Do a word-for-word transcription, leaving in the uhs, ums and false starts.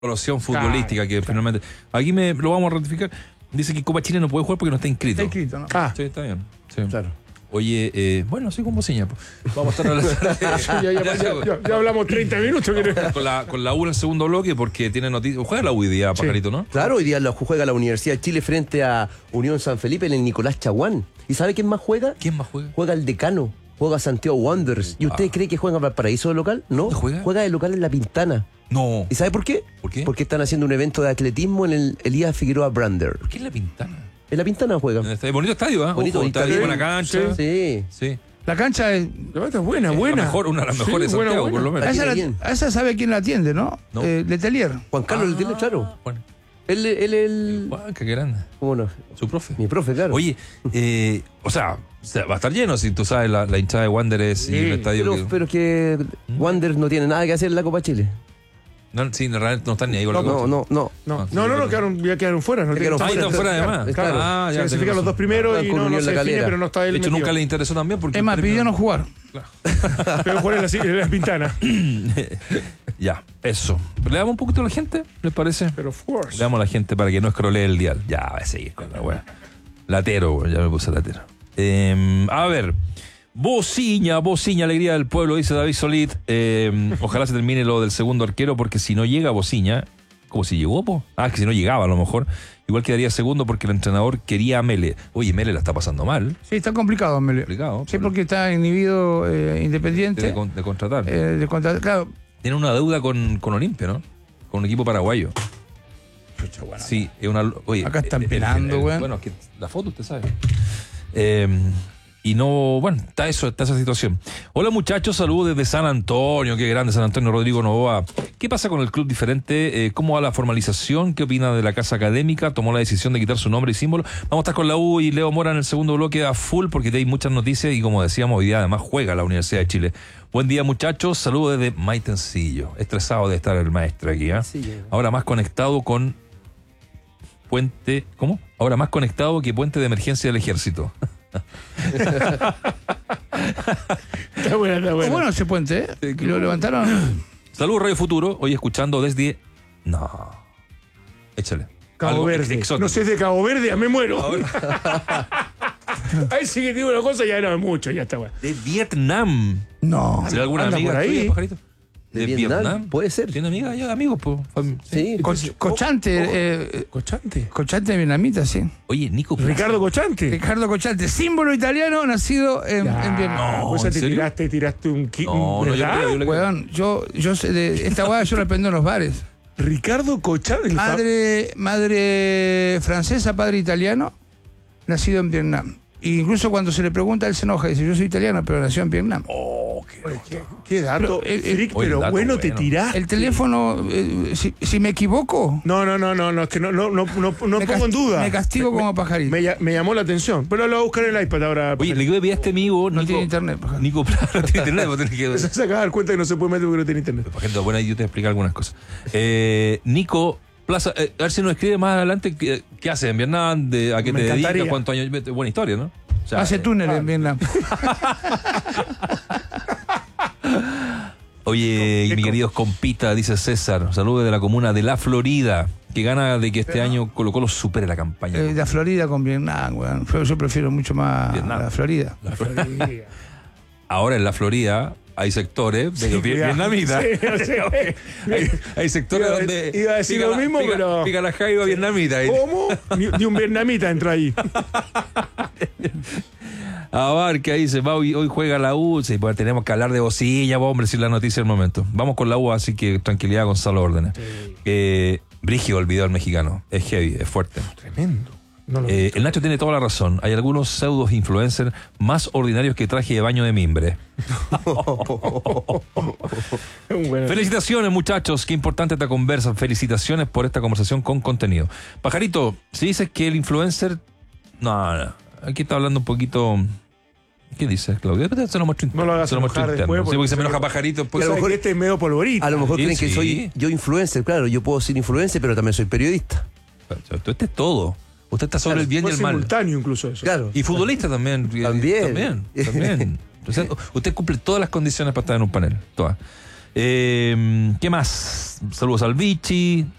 evaluación futbolística, claro, que claro. finalmente. Aquí me lo vamos a ratificar. Dice que Copa Chile no puede jugar porque no está inscrito. Está inscrito, ¿no? Ah, sí, está bien. Sí. Claro. Oye, eh, bueno, soy como seña. Vamos a estar hablando. ya, ya, ya, ya, ya hablamos treinta minutos. No, con, la, con la U en el segundo bloque, porque tiene noticias. Juega la U hoy día, sí. Pajarito, ¿no? Claro, hoy día la juega la Universidad de Chile frente a Unión San Felipe en el Nicolás Chaguán. ¿Y sabe quién más juega? ¿Quién más juega? Juega el Decano, juega Santiago Wanderers. ¿Y usted ah. cree que juega en Valparaíso de local? No, juega? Juega de local en La Pintana. No. ¿Y sabe por qué? ¿Por qué? Porque están haciendo un evento de atletismo en el Elías Figueroa Brander. ¿Por qué en La Pintana? En La Pintana juega. En bonito estadio, ¿eh? Bonito, Ojo, bonito estadio, estadio. buena cancha. Sí. Sí. La cancha es, es buena, buena. La mejor, una de las mejores sí, de Santiago, buena, buena. por lo menos. A esa, la, a esa sabe quién la atiende, ¿no? no. Eh, Letelier. Juan Carlos ah, Letelier, claro. Bueno. Él, él, él... Juan, qué grande. ¿Cómo no? Su profe. Mi profe, claro. Oye, eh, o sea, va a estar lleno si tú sabes la, la hinchada de Wanderers sí. y el estadio. Pero que, pero que ¿Mm? Wanderers no tiene nada que hacer en la Copa Chile. No, sí, realmente no están ni ahí con no, la no, no, no, no, no, no, no, quedaron, ya quedaron fuera. No quedaron fuera, fuera, fuera además. Claro, ah, ya. Se clasifican los dos primeros y no, no se define, pero no está él. De hecho, metido. nunca le interesó también porque. Es más, pidió no jugar. Claro. Pero jugar en la, en la Pintana. Ya, eso. ¿Le damos un poquito a la gente? ¿Les parece? Pero of course. Le damos a la gente para que no escrolee el dial. Ya, va a seguir con la weá. Latero, weá, ya me puse latero. Eh, a ver. Bociña, Bociña, alegría del pueblo, dice David Solid. Eh, ojalá se termine lo del segundo arquero, porque si no llega Bociña, ¿cómo si llegó, po? Ah, que si no llegaba a lo mejor, igual quedaría segundo porque el entrenador quería a Mele. Oye, Mele la está pasando mal. Sí, está complicado, Mele. Complicado. Sí, porque está inhibido eh, Independiente. De, de, de contratar. Eh, de contratar, claro. Tiene una deuda con, con Olimpia, ¿no? Con un equipo paraguayo. Pucha, bueno, sí, es una. Oye, acá están penando, güey. Bueno, es que la foto usted sabe. Eh. Y no, bueno, está eso, está esa situación. Hola muchachos, saludos desde San Antonio, qué grande San Antonio, Rodrigo Novoa. ¿Qué pasa con el club diferente? Eh, ¿Cómo va la formalización? ¿Qué opina de la casa académica? ¿Tomó la decisión de quitar su nombre y símbolo? Vamos a estar con la U y Leo Mora en el segundo bloque a full porque hay muchas noticias y como decíamos, hoy día además juega la Universidad de Chile. Buen día muchachos, saludos desde Maitencillo. Estresado de estar el maestro aquí, ¿eh? Sí, ahora más conectado con puente, ¿cómo? Ahora más conectado que puente de emergencia del ejército. Está buena, está buena. Bueno, ese puente, ¿eh? Y lo levantaron. Saludos Radio Futuro, hoy escuchando desde. No. Échale. Cabo Algo Verde. exótico. No sé, de Cabo Verde, ya me muero. Ahí sí que digo una cosa, ya era mucho, ya está bueno. De Vietnam. No. ¿Será alguna anda amiga por ahí? tuya, pajarito? ¿De, ¿De Vietnam? Vietnam? Puede ser. ¿Tiene amigas allá, amigos? Po? Sí. Co Cochante. Oh, eh, Cochante. Cochante vietnamita, sí. Oye, Nico. Ricardo Cochante. Ricardo Cochante, símbolo italiano nacido en, ya, en Vietnam. No, pues te serio? tiraste, tiraste un ki No, no, yo, yo, yo, Weón, yo, yo sé de esta weá, yo la aprendo en los bares. Ricardo Cochante. Madre, madre francesa, padre italiano, nacido en Vietnam. E incluso cuando se le pregunta, él se enoja y dice, yo soy italiano, pero nació en Vietnam. Oh, qué, Oye, qué, qué dato. Pero, eh, Frick, oye, pero dato bueno, bueno te tiraste. El teléfono, eh, si, si me equivoco... No, no, no, no, no, es que no, no, no, no, no me pongo en duda. Me castigo me, como pajarito. Me, me llamó la atención. Pero lo voy a buscar en el iPad ahora. Oye, le quiero pedir a este amigo. No Nico, tiene internet, pajarito. Nico Prado no tiene internet. Vos tenés que... Se acaba de dar cuenta que no se puede meter porque no tiene internet. Pajarito, bueno, ahí yo te voy a explicar algunas cosas. Eh, Nico Plaza, eh, a ver si nos escribe más adelante qué, qué haces en Vietnam, de, a qué Me te encantaría. dedicas, cuántos años. Buena historia, ¿no? O sea, Hace eh, túnel ah. en Vietnam. Oye, Nico, mi Nico. queridos compita, dice César, saludos de la comuna de La Florida, que gana de que este Pero, año Colo Colo supere la campaña. Eh, la Florida con Vietnam, weón. Yo prefiero mucho más Vietnam. la Florida. La Florida. Ahora en La Florida hay sectores de Sí, vi- cuidado. vietnamitas. Sí, sí. hay, hay sectores Iba a- donde iba a decir pica lo la- mismo, pica- pero- pica la jaiba vietnamita. ¿Cómo? Ni, ni un vietnamita entra ahí. Abarca ahí, se va, hoy, hoy juega la U, sí, pues tenemos que hablar de Bociña, pues, hombre, si la noticia del momento. Vamos con la U, así que tranquilidad, Gonzalo Órdenes. Sí. Eh, Brigio olvidó al mexicano, es heavy, es fuerte. Tremendo. No lo Eh, el Nacho tiene toda la razón, hay algunos pseudos influencers más ordinarios que traje de baño de mimbre. bueno. Felicitaciones muchachos, qué importante esta conversa, felicitaciones por esta conversación con contenido. Pajarito, si dices que el influencer... No, no, aquí está hablando un poquito... ¿Qué dices, Claudio? Se lo muestro No lo hagas se lo muestro enojar interno. después, Sí, porque porque se me se- enoja Pajarito. Pues, A lo mejor este es medio polvorito. A lo mejor Sí, creen que sí. soy yo influencer, claro, yo puedo ser influencer, pero también soy periodista. Usted es todo. Usted está sobre Claro, el bien y Fue el mal. simultáneo incluso eso. Claro. Y futbolista también. También. También. también. O sea, usted cumple todas las condiciones para estar en un panel. Todas. Eh, ¿Qué más? Saludos al Vichy.